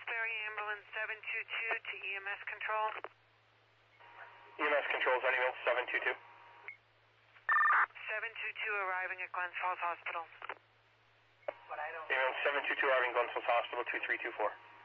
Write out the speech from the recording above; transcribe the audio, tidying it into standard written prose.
Wilkes-Barre Ambulance 722 to EMS Control. EMS Control, Sunnyvale 722. 722 arriving at Glens Falls Hospital. EMS 722 arriving Glens Falls Hospital 2324.